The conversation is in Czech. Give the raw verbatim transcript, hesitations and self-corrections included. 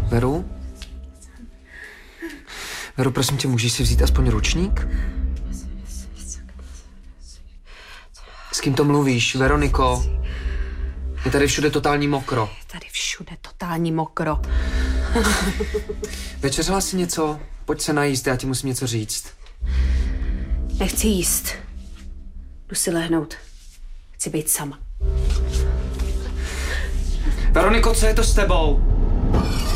Veru? Veru, prosím tě, můžeš si vzít aspoň ručník? S kým to mluvíš, Veroniko? Je tady všude totální mokro. Je tady všude totální mokro. Večeřela jsi něco? Pojď se najíst, já ti musím něco říct. Nechci jíst. Jdu si lehnout. Chci být sama. Veroniko, co je to s tebou?